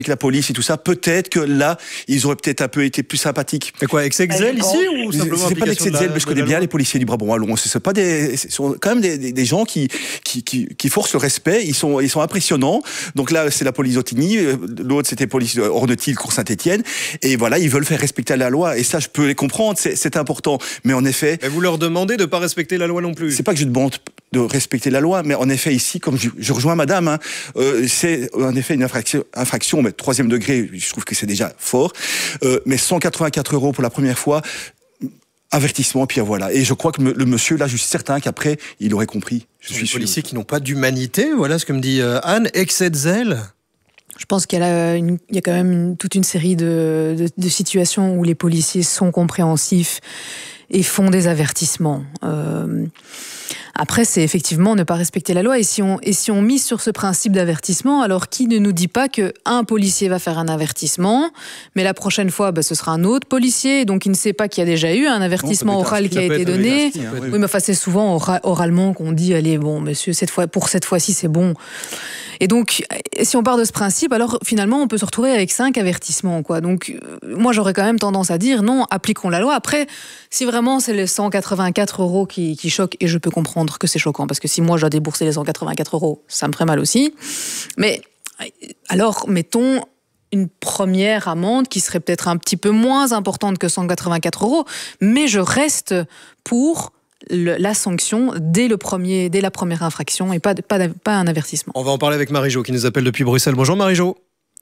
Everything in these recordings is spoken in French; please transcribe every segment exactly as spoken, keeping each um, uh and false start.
la police et tout ça, peut-être que là, ils auraient peut-être un peu été plus sympathiques. Et quoi, ex-Excel ici ou simplement c'est pas l'excès mais je connais bien les policiers du Brabant wallon. Ce sont pas des, ce sont quand même des, des, des gens qui, qui, qui, qui forcent le respect. Ils sont, ils sont impressionnants. Donc là, c'est la police d'Ottigny. L'autre, c'était police Ornetil, Cour Saint-Étienne. Et voilà, ils veulent faire respecter la loi. Et ça, je peux les comprendre. C'est, c'est important. Mais en effet. Et vous leur demandez de pas respecter la loi non plus. C'est pas que je demande de respecter la loi, mais en effet, ici, comme je, je rejoins madame, hein, euh, c'est en effet une infraction, infraction, mais troisième degré, je trouve que c'est déjà fort, euh, mais cent quatre-vingt-quatre euros pour la première fois, avertissement, puis voilà. Et je crois que le monsieur, là, je suis certain qu'après, il aurait compris. Je suis sûr. Les policiers qui n'ont pas d'humanité, voilà ce que me dit euh, Anne, excès de zèle. Je pense qu'il y a, une, il y a quand même une, toute une série de, de, de situations où les policiers sont compréhensifs et font des avertissements. Euh, après, c'est effectivement ne pas respecter la loi. Et si on, et si on mise sur ce principe d'avertissement, alors qui ne nous dit pas qu'un policier va faire un avertissement, mais la prochaine fois, bah, ce sera un autre policier, donc il ne sait pas qu'il y a déjà eu un avertissement non, oral qui a été donné. Assis, hein, oui, oui, mais enfin, c'est souvent oralement qu'on dit, allez, bon, monsieur, cette fois, pour cette fois-ci, c'est bon. Et donc, si on part de ce principe, alors finalement, on peut se retrouver avec cinq avertissements, quoi. Donc, euh, moi, j'aurais quand même tendance à dire, non, appliquons la loi. Après, si vraiment c'est les cent quatre-vingt-quatre euros qui, qui choquent, et je peux comprendre que c'est choquant, parce que si moi, je dois débourser les cent quatre-vingt-quatre euros, ça me ferait mal aussi. Mais, alors, mettons une première amende qui serait peut-être un petit peu moins importante que cent quatre-vingt-quatre euros, mais je reste pour Le, la sanction dès, le premier, dès la première infraction et pas, pas, pas un avertissement. On va en parler avec Marie-Jo qui nous appelle depuis Bruxelles. Bonjour Marie-Jo.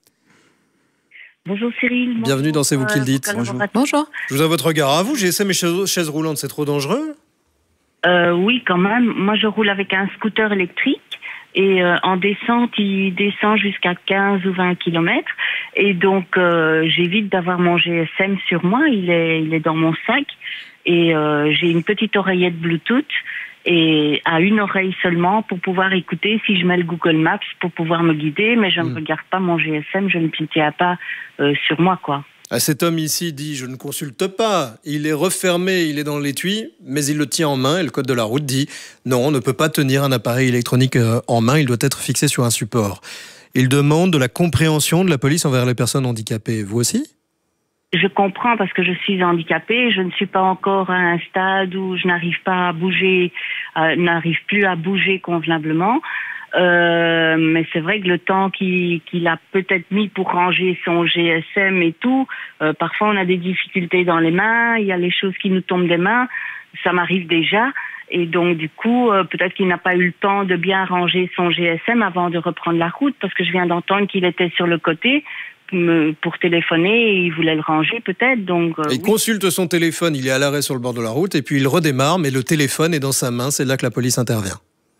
Bonjour Cyril. Bienvenue bonjour, dans C'est vous qui le dites. Euh, Bonjour. Bonjour. Je vous ai votre regard à vous. G S M et chaises, chaises roulantes, c'est trop dangereux? euh, Oui, quand même. Moi, je roule avec un scooter électrique. Et euh, en descente, il descend jusqu'à quinze ou vingt kilomètres. Et donc, euh, j'évite d'avoir mon G S M sur moi. Il est, il est dans mon sac. Et euh, j'ai une petite oreillette Bluetooth et à une oreille seulement pour pouvoir écouter si je mets le Google Maps pour pouvoir me guider. Mais je mmh. ne regarde pas mon G S M, je ne le tiens pas euh, sur moi, quoi. Ah, cet homme ici dit « je ne consulte pas ». Il est refermé, il est dans l'étui, mais il le tient en main et le code de la route dit « non, on ne peut pas tenir un appareil électronique en main, il doit être fixé sur un support ». Il demande de la compréhension de la police envers les personnes handicapées. Vous aussi ? Je comprends parce que je suis handicapée, je ne suis pas encore à un stade où je n'arrive pas à bouger, euh, n'arrive plus à bouger convenablement. Euh, mais c'est vrai que le temps qu'il, qu'il a peut-être mis pour ranger son G S M et tout, euh, parfois on a des difficultés dans les mains, il y a les choses qui nous tombent des mains, ça m'arrive déjà. Et donc du coup, euh, peut-être qu'il n'a pas eu le temps de bien ranger son G S M avant de reprendre la route, parce que je viens d'entendre qu'il était sur le côté pour téléphoner et il voulait le ranger peut-être. Donc, euh, il oui. consulte son téléphone, il est à l'arrêt sur le bord de la route et puis il redémarre, mais le téléphone est dans sa main, c'est là que la police intervient.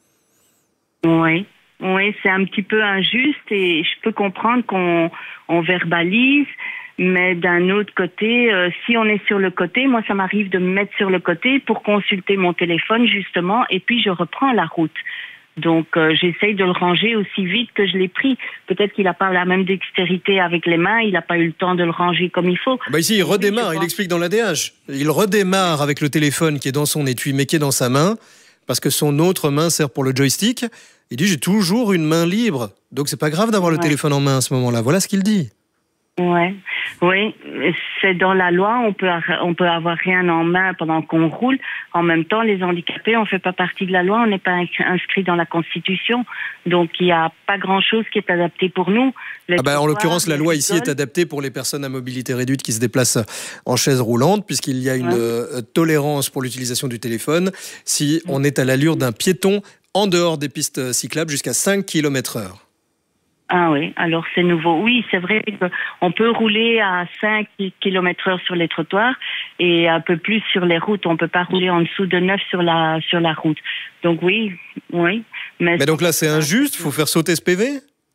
Oui, oui, c'est un petit peu injuste et je peux comprendre qu'on on verbalise, mais d'un autre côté, euh, si on est sur le côté, moi ça m'arrive de me mettre sur le côté pour consulter mon téléphone justement et puis je reprends la route. Donc, euh, j'essaye de le ranger aussi vite que je l'ai pris. Peut-être qu'il n'a pas la même dextérité avec les mains, il n'a pas eu le temps de le ranger comme il faut. Bah ici, il redémarre, il explique dans l'A D H. Il redémarre avec le téléphone qui est dans son étui, mais qui est dans sa main, parce que son autre main sert pour le joystick. Il dit, j'ai toujours une main libre. Donc, c'est pas grave d'avoir ouais. le téléphone en main à ce moment-là. Voilà ce qu'il dit. Ouais, oui, c'est dans la loi, on peut on peut avoir rien en main pendant qu'on roule. En même temps, les handicapés, on fait pas partie de la loi, on n'est pas inscrit dans la Constitution, donc il y a pas grand-chose qui est adapté pour nous. Ah bah en l'occurrence, la loi ici est adaptée pour les personnes à mobilité réduite qui se déplacent en chaise roulante, puisqu'il y a une ouais. euh, tolérance pour l'utilisation du téléphone si on est à l'allure d'un piéton en dehors des pistes cyclables jusqu'à cinq kilomètres heure. Ah oui, alors c'est nouveau. Oui, c'est vrai qu'on peut rouler à cinq kilomètres heure sur les trottoirs et un peu plus sur les routes. On ne peut pas rouler en dessous de neuf sur la, sur la route. Donc oui, oui. Mais, mais donc là, c'est injuste? Il faut faire sauter ce P V?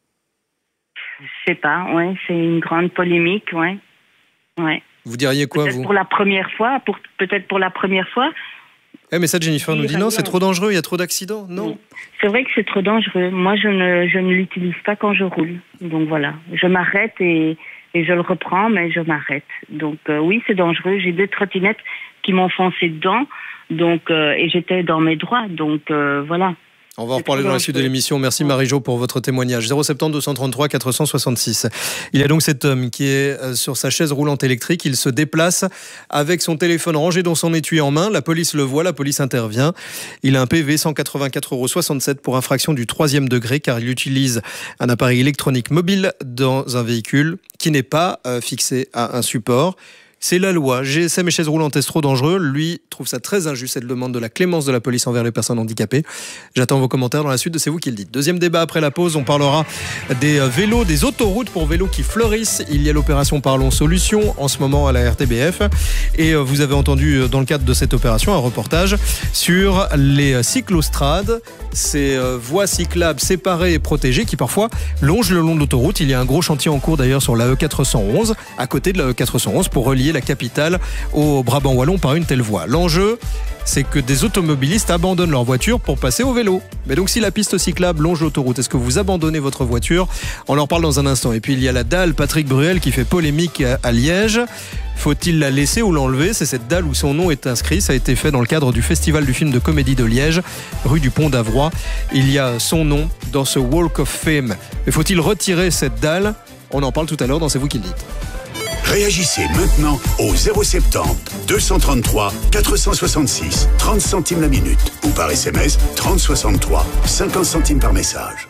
Je sais pas, oui. C'est une grande polémique, oui. Ouais. Vous diriez quoi, peut-être vous? Pour la première fois, pour, peut-être pour la première fois. Eh mais ça, Jennifer nous dit non, c'est trop dangereux, il y a trop d'accidents. Non. C'est vrai que c'est trop dangereux. Moi, je ne, je ne l'utilise pas quand je roule. Donc voilà, je m'arrête et, et je le reprends, mais je m'arrête. Donc euh, oui, c'est dangereux. J'ai deux trottinettes qui m'ont foncé dedans, donc euh, et j'étais dans mes droits. Donc euh, voilà. On va en reparler dans la suite de l'émission. Merci Marie-Jo pour votre témoignage. zéro sept zéro deux cent trente-trois quatre cent soixante-six. Il y a donc cet homme qui est sur sa chaise roulante électrique. Il se déplace avec son téléphone rangé dans son étui en main. La police le voit, la police intervient. Il a un P V cent quatre-vingt-quatre euros soixante-sept pour infraction du troisième degré car il utilise un appareil électronique mobile dans un véhicule qui n'est pas euh, fixé à un support. C'est la loi. G S M et chaise roulante, est-ce trop dangereux? Lui trouve ça très injuste, cette demande de la clémence de la police envers les personnes handicapées. J'attends vos commentaires dans la suite de C'est vous qui le dites. Deuxième débat après la pause, on parlera des vélos, des autoroutes pour vélos qui fleurissent. Il y a l'opération Parlons Solutions en ce moment à la R T B F. Et vous avez entendu dans le cadre de cette opération un reportage sur les cyclostrades, ces voies cyclables séparées et protégées qui parfois longent le long de l'autoroute. Il y a un gros chantier en cours d'ailleurs sur la E quatre cent onze, à côté de la E quatre cent onze, pour relier la capitale au Brabant wallon par une telle voie. L'enjeu, c'est que des automobilistes abandonnent leur voiture pour passer au vélo. Mais donc si la piste cyclable longe l'autoroute, est-ce que vous abandonnez votre voiture? On en parle dans un instant. Et puis il y a la dalle Patrick Bruel qui fait polémique à Liège. Faut-il la laisser ou l'enlever? C'est cette dalle où son nom est inscrit. Ça a été fait dans le cadre du Festival du film de comédie de Liège, rue du Pont d'Avroy. Il y a son nom dans ce Walk of Fame. Mais faut-il retirer cette dalle? On en parle tout à l'heure dans C'est vous qui le dites. Réagissez maintenant au zéro sept zéro deux cent trente-trois quatre cent soixante-six, trente centimes la minute ou par S M S trente soixante-trois, cinquante centimes par message.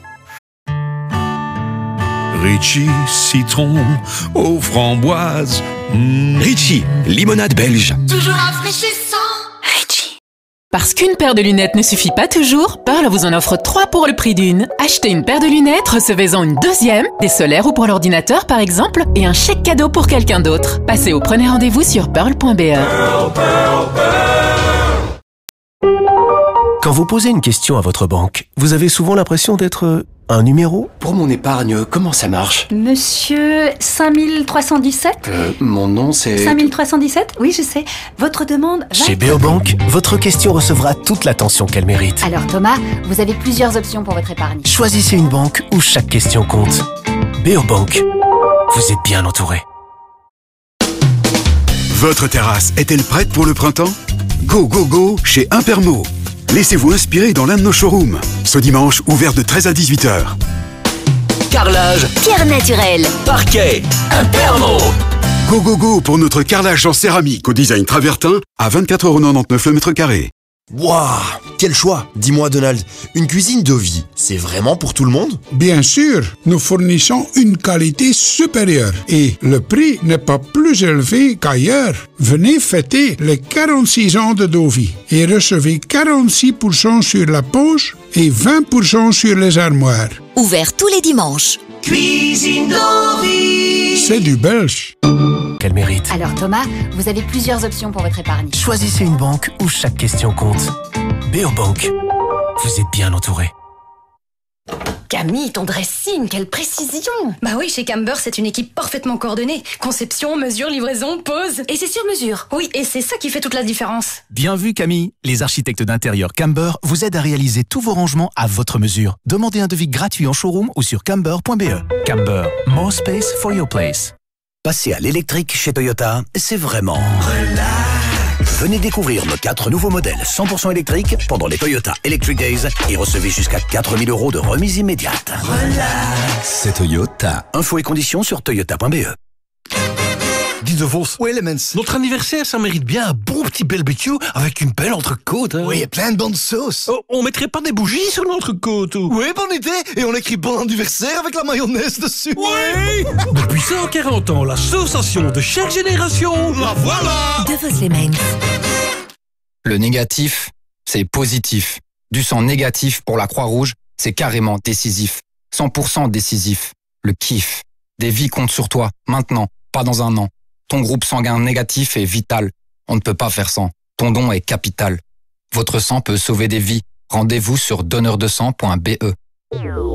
Ritchie, citron aux framboises. Mmh. Ritchie, limonade belge. Toujours rafraîchissant. Ritchie. Parce qu'une paire de lunettes ne suffit pas toujours, Pearl vous en offre trois pour le prix d'une. Achetez une paire de lunettes, recevez-en une deuxième, des solaires ou pour l'ordinateur par exemple, et un chèque cadeau pour quelqu'un d'autre. Passez au premier rendez-vous sur pearl point b e. Pearl, Pearl, Pearl. Quand vous posez une question à votre banque, vous avez souvent l'impression d'être un numéro? Pour mon épargne, comment ça marche? Monsieur cinq mille trois cent dix-sept? Euh, mon nom c'est... cinq mille trois cent dix-sept? Oui, je sais. Votre demande va... Chez Beobank, votre question recevra toute l'attention qu'elle mérite. Alors Thomas, vous avez plusieurs options pour votre épargne. Choisissez une banque où chaque question compte. Beobank, vous êtes bien entouré. Votre terrasse est-elle prête pour le printemps? Go, go, go chez Impermo. Laissez-vous inspirer dans l'un de nos showrooms. Ce dimanche, ouvert de treize à dix-huit heures. Carrelage, Pierre naturelle, parquet, Impermo. Go, go, go pour notre carrelage en céramique au design travertin à vingt-quatre euros quatre-vingt-dix-neuf le mètre carré. Waouh, quel choix! Dis-moi Donald, une cuisine de vie, c'est vraiment pour tout le monde? Bien sûr, nous fournissons une qualité supérieure et le prix n'est pas plus élevé qu'ailleurs. Venez fêter les quarante-six ans de Dovi et recevez quarante-six pour cent sur la poche et vingt pour cent sur les armoires. ouvert tous les dimanches. Cuisine Dovi. C'est du belge. Qu'elle mérite. Alors Thomas, vous avez plusieurs options pour votre épargne. Choisissez une banque où chaque question compte. Beobank, vous êtes bien entouré. Camille, ton dressing, quelle précision! Bah oui, chez Camber, c'est une équipe parfaitement coordonnée. Conception, mesure, livraison, pose. Et c'est sur mesure. Oui, et c'est ça qui fait toute la différence. Bien vu, Camille. Les architectes d'intérieur Camber vous aident à réaliser tous vos rangements à votre mesure. Demandez un devis gratuit en showroom ou sur camber point b e. Camber, more space for your place. Passer à l'électrique chez Toyota, c'est vraiment... relax. Venez découvrir nos quatre nouveaux modèles cent pour cent électriques pendant les Toyota Electric Days et recevez jusqu'à quatre mille euros de remise immédiate. Relax. C'est Toyota. Infos et conditions sur toyota point b e. Guy de Vos. Oui, Elements. Notre anniversaire, ça mérite bien un bon petit barbecue avec une belle entrecôte. Hein. Oui, et plein de bonnes sauces. Oh, on mettrait pas des bougies sur l'entrecôte ou... Oui, bonne idée. Et on écrit bon anniversaire avec la mayonnaise dessus. Oui. Depuis cent quarante ans, la sensation de chaque génération, la voilà. De Vos Elements. Le négatif, c'est positif. Du sang négatif pour la Croix-Rouge, c'est carrément décisif. cent pour cent décisif. Le kiff. Des vies comptent sur toi, maintenant, pas dans un an. Ton groupe sanguin négatif est vital. On ne peut pas faire sans. Ton don est capital. Votre sang peut sauver des vies. Rendez-vous sur donneur de sang point b e.